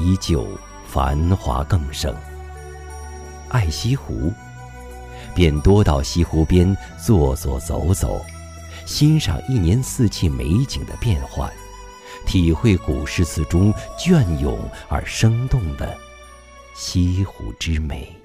依旧繁华更盛。爱西湖，便多到西湖边坐坐走走，欣赏一年四季美景的变幻，体会古诗词中隽永而生动的西湖之美。